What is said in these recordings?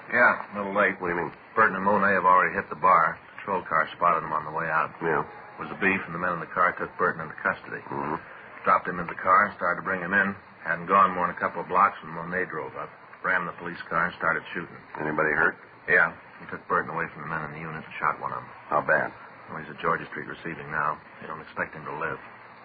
Yeah, a little late. What do you mean? Burton and Monet have already hit the bar. Patrol car spotted them on the way out. Yeah. It was the beef, and the men in the car took Burton into custody. Mm-hmm. Dropped him in the car and started to bring him in. Hadn't gone more than a couple of blocks when Monet drove up, rammed the police car, and started shooting. Anybody hurt? Yeah. He took Burton away from the men in the unit and shot one of them. How bad? Well, he's at Georgia Street receiving now. They don't expect him to live.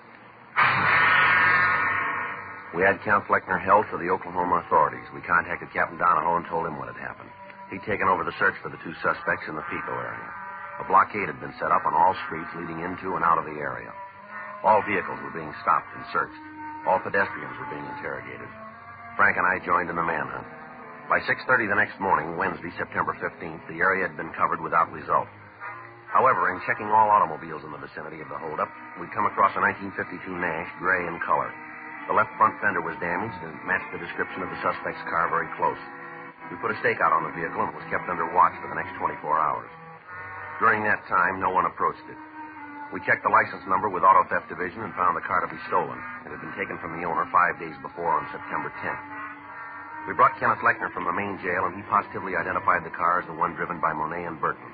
We had Count Fleckner held for the Oklahoma authorities. We contacted Captain Donahoe and told him what had happened. He'd taken over the search for the two suspects in the Pico area. A blockade had been set up on all streets leading into and out of the area. All vehicles were being stopped and searched. All pedestrians were being interrogated. Frank and I joined in the manhunt. By 6:30 the next morning, Wednesday, September 15th, the area had been covered without result. However, in checking all automobiles in the vicinity of the holdup, we'd come across a 1952 Nash, gray in color. The left front fender was damaged and matched the description of the suspect's car very close. We put a stakeout on the vehicle and it was kept under watch for the next 24 hours. During that time, no one approached it. We checked the license number with Auto Theft Division and found the car to be stolen. It had been taken from the owner 5 days before on September 10th. We brought Kenneth Lechner from the main jail, and he positively identified the car as the one driven by Monet and Burton.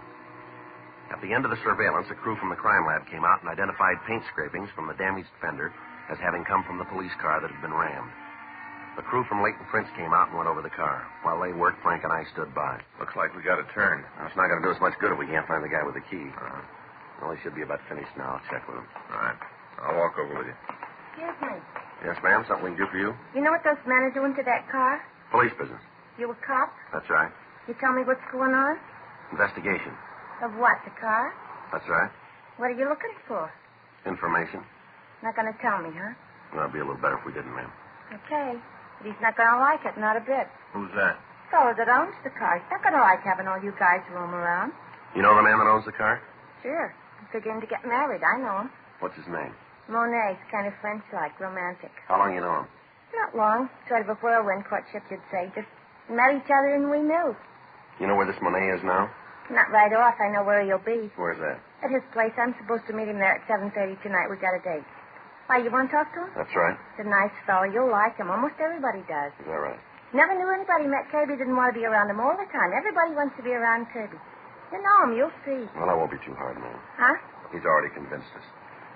At the end of the surveillance, a crew from the crime lab came out and identified paint scrapings from the damaged fender as having come from the police car that had been rammed. The crew from Leighton Prince came out and went over the car. While they worked, Frank and I stood by. Looks like we got it turned. Now, it's not going to do us much good if we can't find the guy with the key. Well, he should be about finished now. I'll check with him. All right. I'll walk over with you. Excuse me. Yes, ma'am? Something we can do for you? You know what those men are doing to that car? Police business. You a cop? That's right. You tell me what's going on? Investigation. Of what, the car? That's right. What are you looking for? Information. Not going to tell me, huh? Well, it'd be a little better if we didn't, ma'am. Okay. But he's not going to like it, not a bit. Who's that? Fellow that owns the car. He's not going to like having all you guys roam around. You know the man that owns the car? Sure. I'm figuring to get married. I know him. What's his name? Monet's kind of French-like, romantic. How long you know him? Not long. Sort of a whirlwind courtship, you'd say. Just met each other and we knew. You know where this Monet is now? Not right off. I know where he'll be. Where's that? At his place. I'm supposed to meet him there at 7:30 tonight. We got a date. Why, you want to talk to him? That's right. He's a nice fellow. You'll like him. Almost everybody does. Is that right? Never knew anybody met Kirby didn't want to be around him all the time. Everybody wants to be around Kirby. You know him. You'll see. Well, that won't be too hard, ma'am. Huh? He's already convinced us.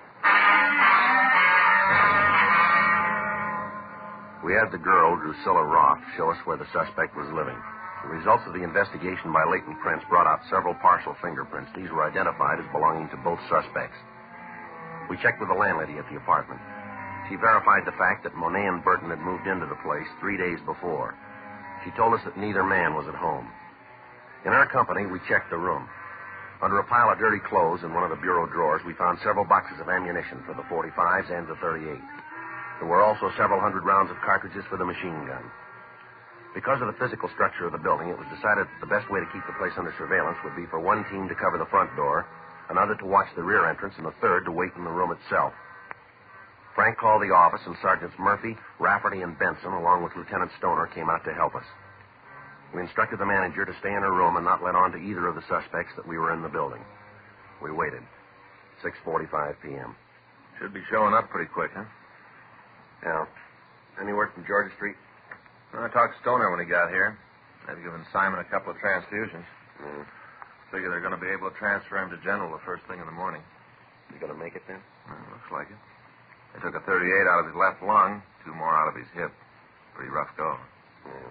We had the girl, Drusilla Roth, show us where the suspect was living. The results of the investigation by Leighton Prince brought out several partial fingerprints. These were identified as belonging to both suspects. We checked with the landlady at the apartment. She verified the fact that Monet and Burton had moved into the place 3 days before. She told us that neither man was at home. In our company, we checked the room. Under a pile of dirty clothes in one of the bureau drawers, we found several boxes of ammunition for the .45s and the .38. There were also several hundred rounds of cartridges for the machine gun. Because of the physical structure of the building, it was decided that the best way to keep the place under surveillance would be for one team to cover the front door, another to watch the rear entrance, and a third to wait in the room itself. Frank called the office, and Sergeants Murphy, Rafferty, and Benson, along with Lieutenant Stoner, came out to help us. We instructed the manager to stay in her room and not let on to either of the suspects that we were in the building. We waited. 6:45 p.m. Should be showing up pretty quick, huh? Yeah. Any word from Georgia Street? I talked to Stoner when he got here. They've given Simon a couple of transfusions. Figure they're going to be able to transfer him to General the first thing in the morning. You going to make it then? Looks like it. They took a .38 out of his left lung, 2 more out of his hip. Pretty rough go. Yeah.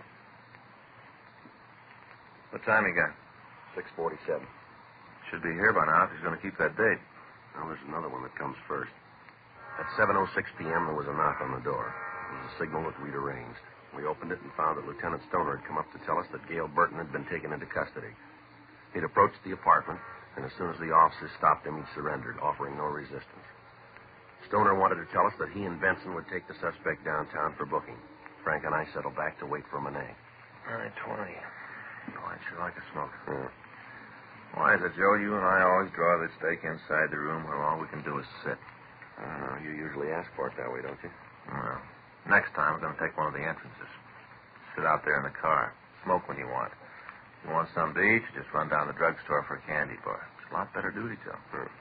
What time you got? 6:47. Should be here by now if he's going to keep that date. Now, there's another one that comes first. At 7:06 p.m., there was a knock on the door. It was a signal that we'd arranged. We opened it and found that Lieutenant Stoner had come up to tell us that Gail Burton had been taken into custody. He'd approached the apartment, and as soon as the officers stopped him, he surrendered, offering no resistance. Stoner wanted to tell us that he and Benson would take the suspect downtown for booking. Frank and I settled back to wait for Monet. 9:20. Oh, I'd sure like a smoke. Yeah. Why is it, Joe, you and I always draw the stake inside the room where all we can do is sit? I don't know. You usually ask for it that way, don't you? Well, next time we're going to take one of the entrances. Sit out there in the car. Smoke when you want. If you want something to eat, you just run down the drugstore for a candy bar. It's a lot better duty, Joe.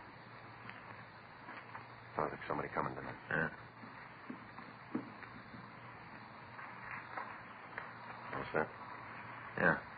Sounds like somebody coming tonight. Yeah. What's that? Yeah.